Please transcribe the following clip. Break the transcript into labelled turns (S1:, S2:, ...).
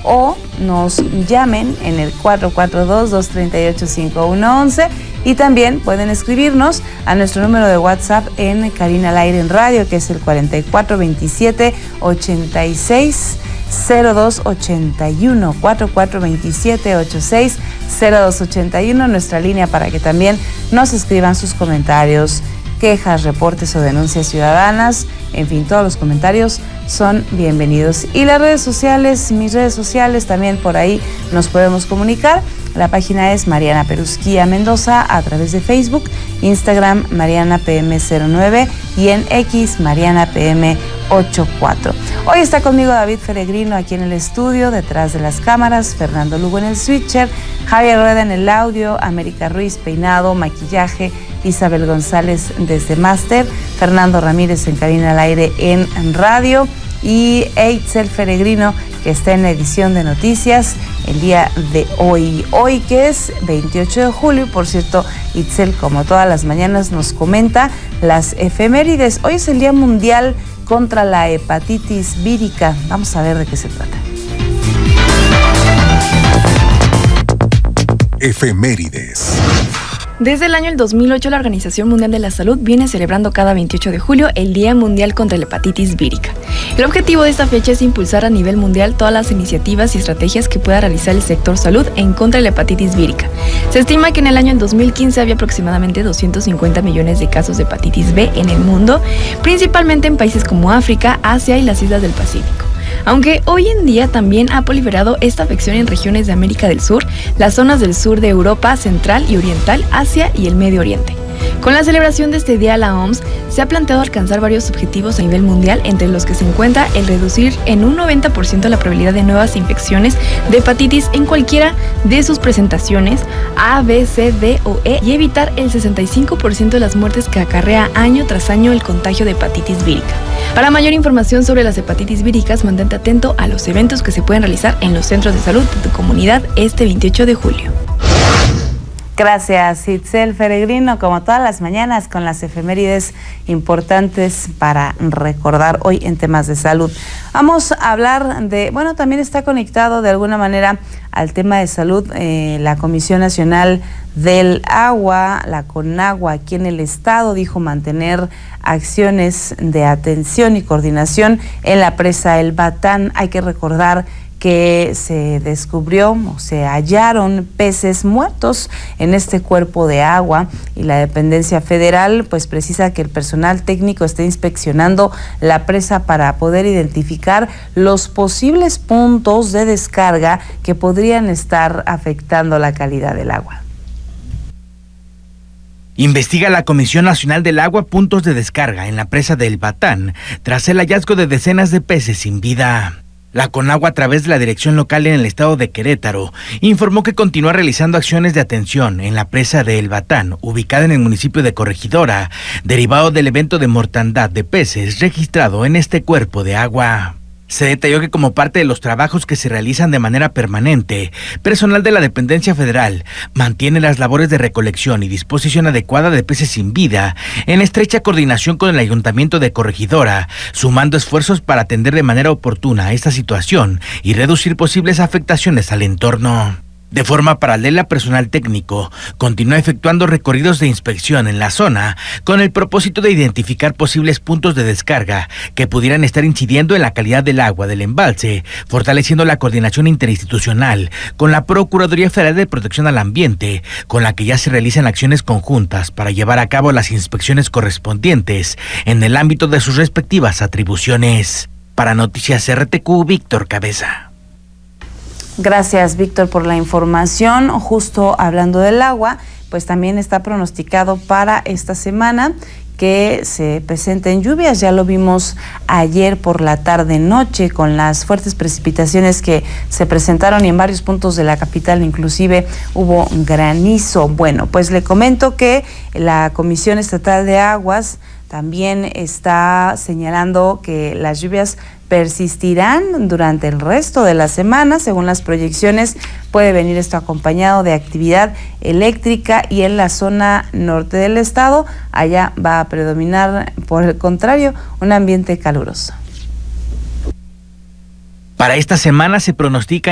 S1: o nos llamen en el 442-238-5111 y también pueden escribirnos a nuestro número de WhatsApp en Cabina al Aire en Radio, que es el 4427-860281, 4427-860281, nuestra línea para que también nos escriban sus comentarios, quejas, reportes o denuncias ciudadanas. En fin, todos los comentarios son bienvenidos. Y las redes sociales, mis redes sociales, también por ahí nos podemos comunicar. La página es Mariana Perusquía Mendoza a través de Facebook, Instagram Mariana PM09 y en X Mariana PM84. Hoy está conmigo David Peregrino aquí en el estudio, detrás de las cámaras, Fernando Lugo en el switcher, Javier Rueda en el audio, América Ruiz peinado, maquillaje, Isabel González desde Máster, Fernando Ramírez en Cabina al Aire en Radio y Eitzel Peregrino, que está en la edición de noticias el día de hoy. Hoy que es 28 de julio, por cierto, Itzel, como todas las mañanas, nos comenta las efemérides. Hoy es el Día Mundial contra la Hepatitis Vírica. Vamos a ver de qué se trata.
S2: Efemérides.
S3: Desde el año 2008, la Organización Mundial de la Salud viene celebrando cada 28 de julio el Día Mundial contra la Hepatitis Vírica. El objetivo de esta fecha es impulsar a nivel mundial todas las iniciativas y estrategias que pueda realizar el sector salud en contra de la hepatitis vírica. Se estima que en el año 2015 había aproximadamente 250 millones de casos de hepatitis B en el mundo, principalmente en países como África, Asia y las islas del Pacífico. Aunque hoy en día también ha proliferado esta afección en regiones de América del Sur, las zonas del sur de Europa, Central y Oriental, Asia y el Medio Oriente. Con la celebración de este día, la OMS se ha planteado alcanzar varios objetivos a nivel mundial, entre los que se encuentra el reducir en un 90% la probabilidad de nuevas infecciones de hepatitis en cualquiera de sus presentaciones A, B, C, D o E y evitar el 65% de las muertes que acarrea año tras año el contagio de hepatitis vírica. Para mayor información sobre las hepatitis víricas, mantente atento a los eventos que se pueden realizar en los centros de salud de tu comunidad este 28 de julio.
S1: Gracias, Itzel Peregrino, como todas las mañanas, con las efemérides importantes para recordar hoy en temas de salud. Vamos a hablar de, bueno, también está conectado de alguna manera al tema de salud, la Comisión Nacional del Agua, la CONAGUA, aquí en el estado, dijo mantener acciones de atención y coordinación en la presa El Batán. Hay que recordar que se descubrió o se hallaron peces muertos en este cuerpo de agua y la dependencia federal pues precisa que el personal técnico esté inspeccionando la presa para poder identificar los posibles puntos de descarga que podrían estar afectando la calidad del agua.
S4: Investiga la Comisión Nacional del Agua puntos de descarga en la presa de El Batán tras el hallazgo de decenas de peces sin vida. La CONAGUA, a través de la dirección local en el estado de Querétaro, informó que continúa realizando acciones de atención en la presa de El Batán, ubicada en el municipio de Corregidora, derivado del evento de mortandad de peces registrado en este cuerpo de agua. Se detalló que como parte de los trabajos que se realizan de manera permanente, personal de la dependencia federal mantiene las labores de recolección y disposición adecuada de peces sin vida en estrecha coordinación con el Ayuntamiento de Corregidora, sumando esfuerzos para atender de manera oportuna esta situación y reducir posibles afectaciones al entorno. De forma paralela, personal técnico continúa efectuando recorridos de inspección en la zona con el propósito de identificar posibles puntos de descarga que pudieran estar incidiendo en la calidad del agua del embalse, fortaleciendo la coordinación interinstitucional con la Procuraduría Federal de Protección al Ambiente, con la que ya se realizan acciones conjuntas para llevar a cabo las inspecciones correspondientes en el ámbito de sus respectivas atribuciones. Para Noticias RTQ, Víctor Cabeza.
S1: Gracias, Víctor, por la información. Justo hablando del agua, pues también está pronosticado para esta semana que se presenten lluvias. Ya lo vimos ayer por la tarde-noche con las fuertes precipitaciones que se presentaron y en varios puntos de la capital inclusive hubo granizo. Bueno, pues le comento que la Comisión Estatal de Aguas también está señalando que las lluvias persistirán durante el resto de la semana. Según las proyecciones, puede venir esto acompañado de actividad eléctrica y en la zona norte del estado, allá va a predominar, por el contrario, un ambiente caluroso.
S4: Para esta semana se pronostica